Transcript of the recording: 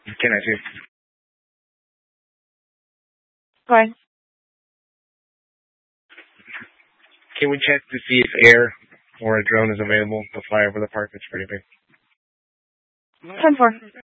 Can I see? Go ahead. Can we check to see if air or a drone is available to fly over the park? It's pretty big. 10-4.